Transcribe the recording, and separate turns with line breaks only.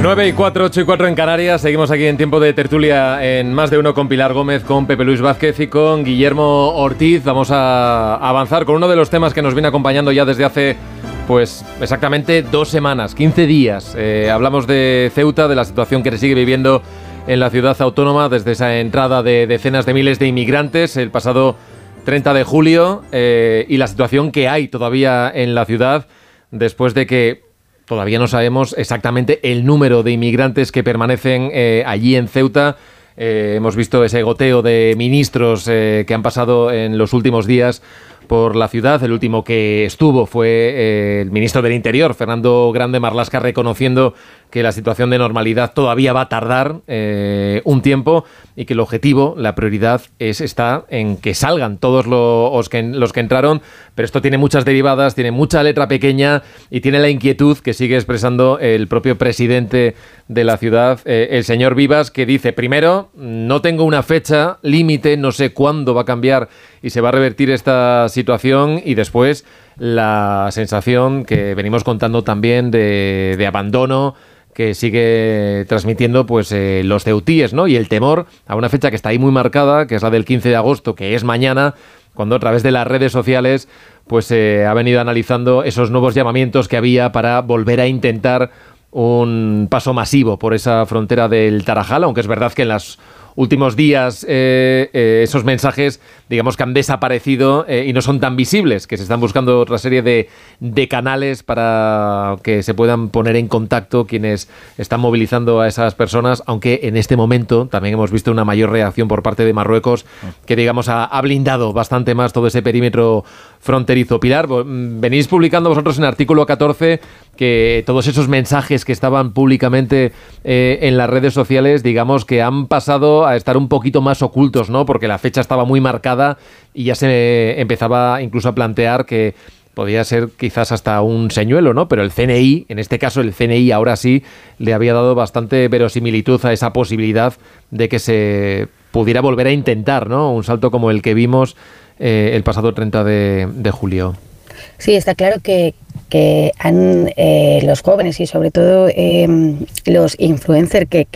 9:04, 8:04 en Canarias. Seguimos aquí en tiempo de tertulia en Más de Uno con Pilar Gómez, con Pepe Luis Vázquez y con Guillermo Ortiz. Vamos a avanzar con uno de los temas que nos viene acompañando ya desde hace, pues, exactamente 2 semanas, 15 días. Hablamos de Ceuta, de la situación que se sigue viviendo en la ciudad autónoma desde esa entrada de decenas de miles de inmigrantes el pasado 30 de julio y la situación que hay todavía en la ciudad después de que todavía no sabemos exactamente el número de inmigrantes que permanecen allí en Ceuta. Hemos visto ese goteo de ministros que han pasado en los últimos días por la ciudad. El último que estuvo fue el ministro del Interior, Fernando Grande Marlaska, reconociendo que la situación de normalidad todavía va a tardar un tiempo y que el objetivo, la prioridad está en que salgan todos los que entraron, pero esto tiene muchas derivadas, tiene mucha letra pequeña y tiene la inquietud que sigue expresando el propio presidente de la ciudad, el señor Vivas, que dice, primero, no tengo una fecha límite, no sé cuándo va a cambiar y se va a revertir esta situación, y después la sensación que venimos contando también de abandono que sigue transmitiendo pues los ceutíes, ¿no? Y el temor a una fecha que está ahí muy marcada, que es la del 15 de agosto, que es mañana, cuando a través de las redes sociales pues ha venido analizando esos nuevos llamamientos que había para volver a intentar un paso masivo por esa frontera del Tarajal, aunque es verdad que en los últimos días esos mensajes, digamos que han desaparecido y no son tan visibles, que se están buscando otra serie de canales para que se puedan poner en contacto quienes están movilizando a esas personas, aunque en este momento también hemos visto una mayor reacción por parte de Marruecos, que digamos ha blindado bastante más todo ese perímetro fronterizo. Pilar, venís publicando vosotros en Artículo 14 que todos esos mensajes que estaban públicamente en las redes sociales, digamos que han pasado a estar un poquito más ocultos, ¿no? Porque la fecha estaba muy marcada y ya se empezaba incluso a plantear que podía ser quizás hasta un señuelo, ¿no? Pero el CNI, en este caso el CNI ahora sí, le había dado bastante verosimilitud a esa posibilidad de que se pudiera volver a intentar, ¿no? Un salto como el que vimos el pasado 30 de julio.
Sí, está claro que los jóvenes y sobre todo los influencers que